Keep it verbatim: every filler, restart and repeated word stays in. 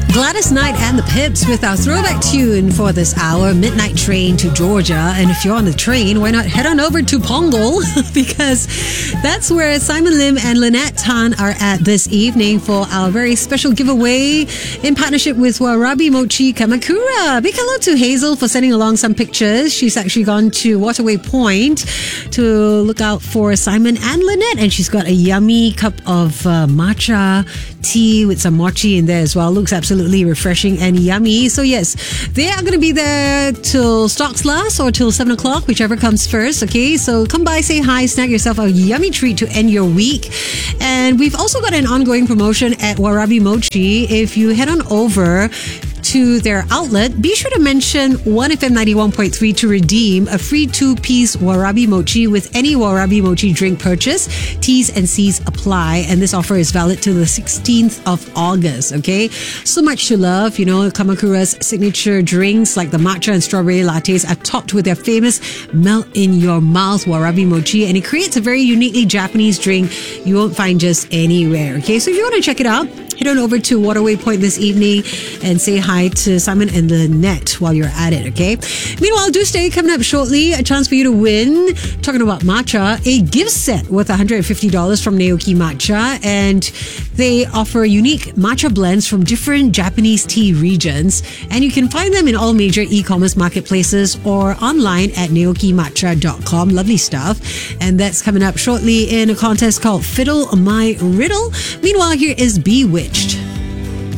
Gladys Knight and the Pips with our throwback tune for this hour, Midnight Train to Georgia. And if you're on the train, why not head on over to Pongal because that's where Simon Lim and Lynette Tan are at this evening for our very special giveaway in partnership with Warabi Mochi Kamakura. Big hello to Hazel for sending along some pictures. She's actually gone to Waterway Point to look out for Simon and Lynette, and she's got a yummy cup of uh, matcha tea with some mochi in there as well. Looks absolutely refreshing and yummy. So yes, they are going to be there till stocks last or till seven o'clock, whichever comes first. Okay, so come by, say hi, snag yourself a yummy treat to end your week. And we've also got an ongoing promotion at Warabi Mochi. If you head on over to their outlet, be sure to mention one F M ninety-one point three to redeem a free two-piece Warabi Mochi with any Warabi Mochi drink purchase. T's and C's apply, and this offer is valid till the sixteenth of August. Okay, so much to love. You know, Kamakura's signature drinks like the matcha and strawberry lattes are topped with their famous melt in your mouth Warabi Mochi, and it creates a very uniquely Japanese drink you won't find just anywhere. Okay, so if you want to check it out, head on over to Waterway Point this evening and say hi to Simon and Lynette while you're at it, okay? Meanwhile, do stay. Coming up shortly, a chance for you to win, talking about matcha, a gift set worth one hundred fifty dollars from Naoki Matcha, and they offer unique matcha blends from different Japanese tea regions, and you can find them in all major e-commerce marketplaces or online at naoki matcha dot com. Lovely stuff. And that's coming up shortly in a contest called Fiddle My Riddle. Meanwhile, here is Bewitched.